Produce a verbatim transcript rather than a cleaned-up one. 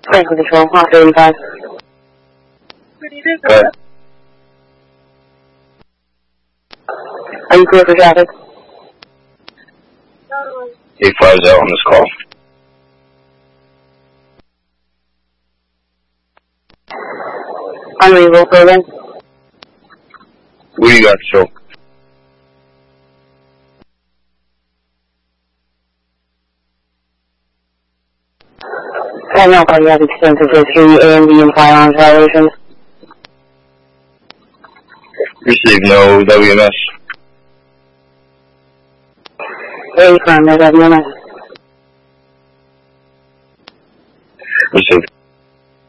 Franklin Control, Hawk thirty-five. Good. Are you clear for traffic? eight five zero on this call. Unreasonable program. What do you got, Joe? I know you have extensive history A M D and firearms violations. Receive no W M S. Very firm, no W M S.